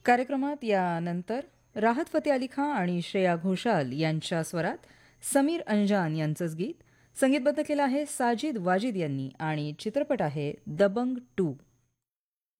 कार्यक्रमात यानंतर राहत फतेह अली खान आणि श्रेया घोषाल यांच्या स्वरात समीर अंजान यांचंच गीत संगीतबद्ध केलं आहे साजिद वाजिद यांनी आणि चित्रपट आहे दबंग 2.